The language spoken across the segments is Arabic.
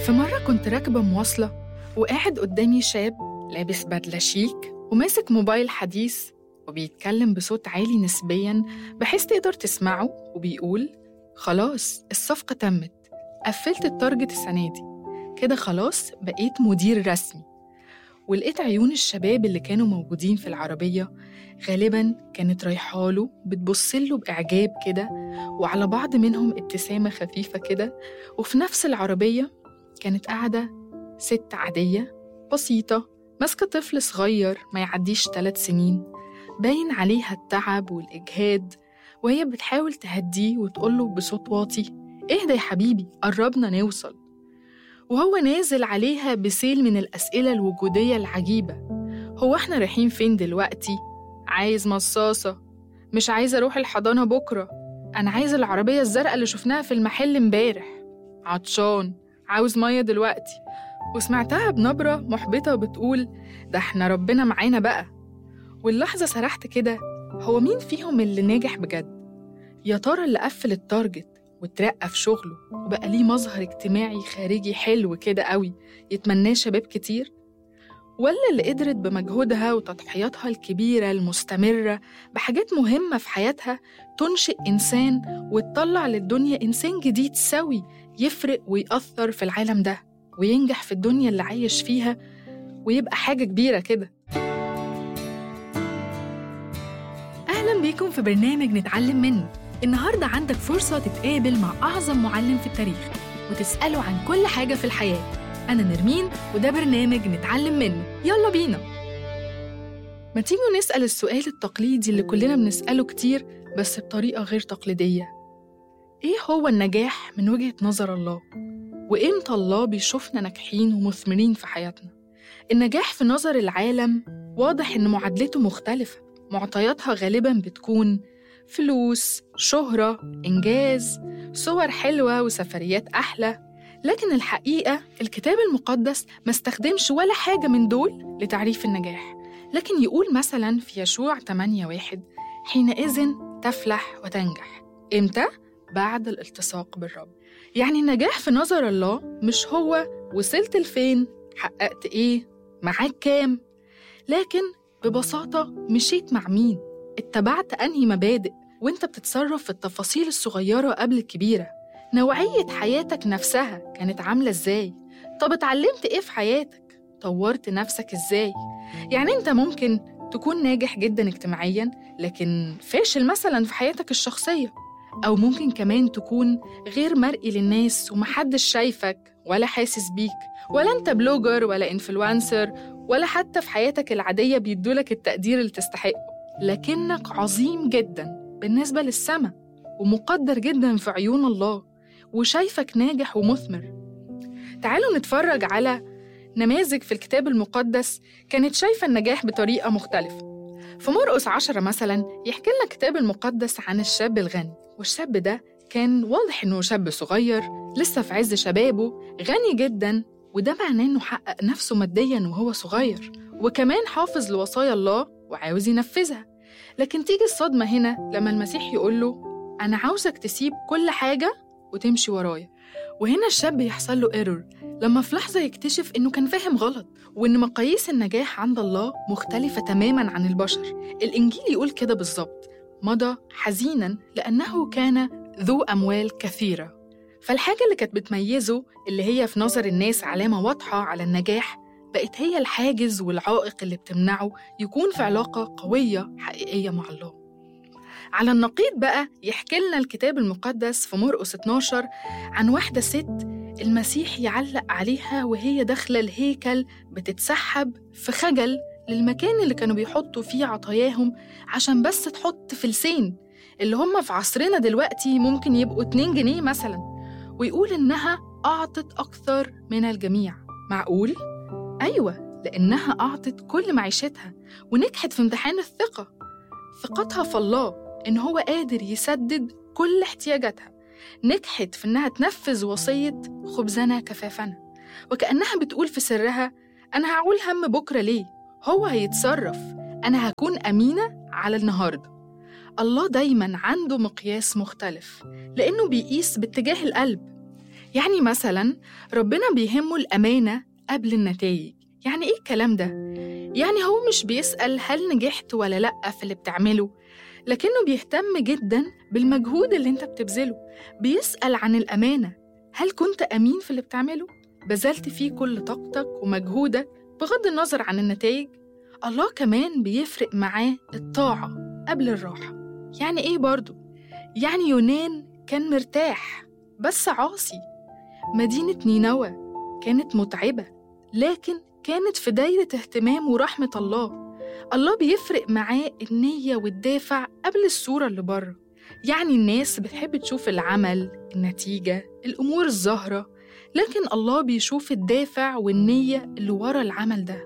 في مرة كنت راكبة مواصلة وقاعد قدامي شاب لابس بدلة شيك وماسك موبايل حديث وبيتكلم بصوت عالي نسبياً بحيث تقدر تسمعه، وبيقول: خلاص الصفقة تمت، قفلت التارجت السنة دي، كده خلاص بقيت مدير رسمي. ولقيت عيون الشباب اللي كانوا موجودين في العربية غالباً كانت رايحاله بتبصله بإعجاب كده، وعلى بعض منهم ابتسامة خفيفة كده. وفي نفس العربية كانت قاعدة ست عادية بسيطة ماسكة طفل صغير ما يعديش 3 سنين، باين عليها التعب والإجهاد، وهي بتحاول تهديه وتقوله بصوت واطي: اهدى يا حبيبي، قربنا نوصل. وهو نازل عليها بسيل من الأسئلة الوجودية العجيبة: هو احنا رايحين فين دلوقتي؟ عايز مصاصة؟ مش عايز أروح الحضانة بكرة؟ أنا عايز العربية الزرقاء اللي شفناها في المحل امبارح. عطشان؟ عاوز مية دلوقتي؟ وسمعتها بنبرة محبطة بتقول: ده احنا ربنا معانا بقى. واللحظة سرحت كده، هو مين فيهم اللي ناجح بجد؟ يا ترى اللي قفل التارجت واترقى في شغله وبقى ليه مظهر اجتماعي خارجي حلو كده قوي يتمناه شباب كتير؟ ولا اللي قدرت بمجهودها وتضحياتها الكبيرة المستمرة بحاجات مهمة في حياتها تنشئ إنسان وتطلع للدنيا إنسان جديد سوي يفرق ويأثر في العالم ده وينجح في الدنيا اللي عايش فيها ويبقى حاجة كبيرة كده؟ أهلاً بيكم في برنامج نتعلم منه. النهاردة عندك فرصة تتقابل مع أعظم معلم في التاريخ وتسأله عن كل حاجة في الحياة. أنا نرمين وده برنامج نتعلم منه، يلا بينا. ما تيجوا نسأل السؤال التقليدي اللي كلنا بنسأله كتير بس بطريقة غير تقليدية: إيه هو النجاح من وجهة نظر الله؟ وإمتى الله بيشوفنا ناجحين ومثمرين في حياتنا؟ النجاح في نظر العالم واضح إن معادلته مختلفة، معطياتها غالباً بتكون فلوس، شهرة، إنجاز، صور حلوة وسفريات أحلى. لكن الحقيقة الكتاب المقدس ما استخدمش ولا حاجة من دول لتعريف النجاح، لكن يقول مثلاً في يشوع 8:1: حينئذ تفلح وتنجح. إمتى؟ بعد الالتصاق بالرب. يعني النجاح في نظر الله مش هو وصلت لفين، حققت إيه، معاك كام، لكن ببساطة مشيت مع مين، اتبعت أنهي مبادئ، وانت بتتصرف في التفاصيل الصغيرة قبل الكبيرة. نوعية حياتك نفسها كانت عاملة إزاي؟ طب اتعلمت إيه في حياتك؟ طورت نفسك إزاي؟ يعني انت ممكن تكون ناجح جدا اجتماعيا لكن فاشل مثلا في حياتك الشخصية، أو ممكن كمان تكون غير مرئي للناس ومحدش شايفك ولا حاسس بيك، ولا انت بلوجر ولا انفلونسر، ولا حتى في حياتك العادية بيدولك التقدير اللي تستحقه، لكنك عظيم جدا بالنسبة للسماء ومقدر جدا في عيون الله وشايفك ناجح ومثمر. تعالوا نتفرج على نماذج في الكتاب المقدس كانت شايفة النجاح بطريقة مختلفة. في مرقس 10 مثلا يحكي لنا الكتاب المقدس عن الشاب الغني، والشاب ده كان واضح إنه شاب صغير لسه في عز شبابه، غني جدا، وده معناه إنه حقق نفسه ماديا وهو صغير، وكمان حافظ لوصايا الله وعاوز ينفذها. لكن تيجي الصدمة هنا لما المسيح يقول له: أنا عاوزك تسيب كل حاجة وتمشي ورايا. وهنا الشاب يحصل له إيرور لما في لحظة يكتشف إنه كان فاهم غلط، وإن مقاييس النجاح عند الله مختلفة تماماً عن البشر. الإنجيل يقول كده بالظبط: مضى حزيناً لأنه كان ذو أموال كثيرة. فالحاجة اللي كانت بتميزه، اللي هي في نظر الناس علامة واضحة على النجاح، بقت هي الحاجز والعائق اللي بتمنعه يكون في علاقة قوية حقيقية مع الله. على النقيض بقى يحكي لنا الكتاب المقدس في مرقس 12 عن واحدة ست المسيح يعلق عليها وهي داخلة الهيكل بتتسحب في خجل للمكان اللي كانوا بيحطوا فيه عطاياهم عشان بس تحط فلسين اللي هم في عصرنا دلوقتي ممكن يبقوا 2 جنيه مثلا، ويقول إنها أعطت أكثر من الجميع. معقول؟ أيوة، لأنها أعطت كل معيشتها ونجحت في امتحان الثقة، ثقتها في الله إن هو قادر يسدد كل احتياجاتها، نجحت في إنها تنفذ وصية خبزنا كفافنا، وكأنها بتقول في سرها: أنا هعول هم بكرة ليه؟ هو هيتصرف، أنا هكون أمينة على النهاردة. الله دايماً عنده مقياس مختلف لأنه بيقيس باتجاه القلب. يعني مثلا ربنا بيهمه الأمانة قبل النتائج. يعني إيه الكلام ده؟ يعني هو مش بيسأل هل نجحت ولا لأ في اللي بتعمله، لكنه بيهتم جدا بالمجهود اللي انت بتبذله. بيسأل عن الأمانة، هل كنت أمين في اللي بتعمله؟ بذلت فيه كل طاقتك ومجهودك بغض النظر عن النتائج؟ الله كمان بيفرق معاه الطاعة قبل الراحة. يعني إيه برضو؟ يعني يونان كان مرتاح بس عاصي. مدينة نينوى كانت متعبة لكن كانت في دايرة اهتمام ورحمة الله. الله بيفرق معاه النية والدافع قبل الصورة اللي بره. يعني الناس بتحب تشوف العمل، النتيجة، الأمور الظاهرة، لكن الله بيشوف الدافع والنية اللي ورا العمل ده.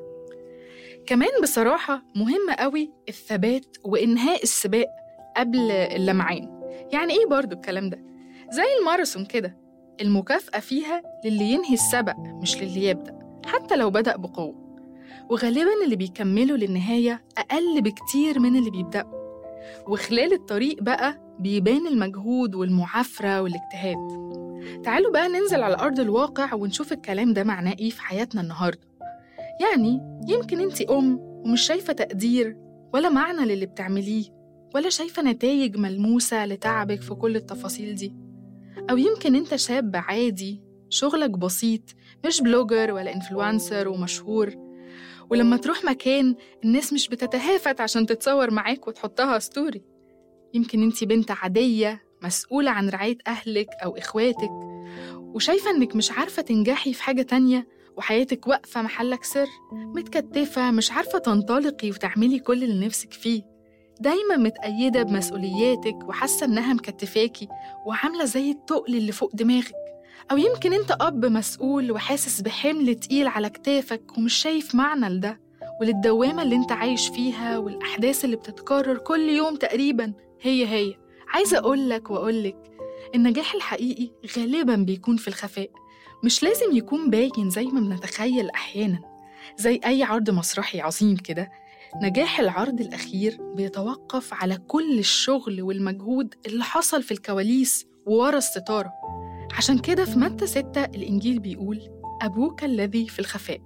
كمان بصراحة مهم قوي الثبات وإنهاء السباق قبل اللمعان. يعني إيه برضو الكلام ده؟ زي الماراثون كده، المكافأة فيها للي ينهي السبق مش للي يبدأ حتى لو بدأ بقوة. وغالباً اللي بيكملوا للنهاية أقل بكتير من اللي بيبدأوا، وخلال الطريق بقى بيبان المجهود والمعافرة والاجتهاد. تعالوا بقى ننزل على أرض الواقع ونشوف الكلام ده معناه إيه في حياتنا النهاردة. يعني يمكن أنتِ ومش شايفة تقدير ولا معنى للي بتعمليه، ولا شايفة نتائج ملموسة لتعبك في كل التفاصيل دي. أو يمكن أنت شاب عادي، شغلك بسيط، مش بلوجر ولا إنفلونسر ومشهور، ولما تروح مكان الناس مش بتتهافت عشان تتصور معاك وتحطها ستوري. يمكن انتي بنت عادية مسؤولة عن رعاية أهلك أو إخواتك، وشايفة إنك مش عارفة تنجحي في حاجة تانية، وحياتك واقفة محلك سر، متكتفة مش عارفة تنطلقي وتعملي كل اللي نفسك فيه، دايما متقيدة بمسؤولياتك وحاسة إنها مكتفاكي وعاملة زي التقل اللي فوق دماغك. أو يمكن أنت أب مسؤول وحاسس بحمل تقيل على كتافك ومش شايف معنى لده وللدوامة اللي أنت عايش فيها والأحداث اللي بتتكرر كل يوم تقريباً هي. عايزة أقولك النجاح الحقيقي غالباً بيكون في الخفاء، مش لازم يكون باين زي ما بنتخيل أحياناً. زي أي عرض مسرحي عظيم كده، نجاح العرض الأخير بيتوقف على كل الشغل والمجهود اللي حصل في الكواليس وورا الستارة. عشان كده في متى 6 الإنجيل بيقول: أبوك الذي في الخفاء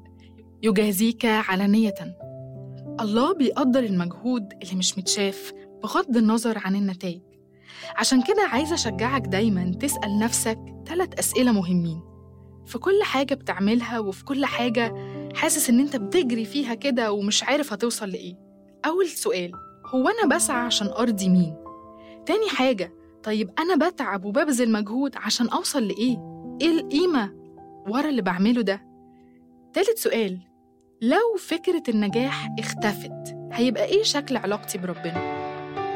يجازيك علانية. الله بيقدر المجهود اللي مش متشاف بغض النظر عن النتائج. عشان كده عايزة أشجعك دايماً تسأل نفسك 3 أسئلة مهمين في كل حاجة بتعملها، وفي كل حاجة حاسس إن أنت بتجري فيها كده ومش عارف هتوصل لإيه. أول سؤال: هو أنا بسعى عشان أرضي مين؟ تاني حاجة: طيب أنا بتعب وببذل مجهود عشان أوصل لإيه؟ إيه القيمة ورا اللي بعمله ده؟ تالت سؤال: لو فكرة النجاح اختفت هيبقى إيه شكل علاقتي بربنا؟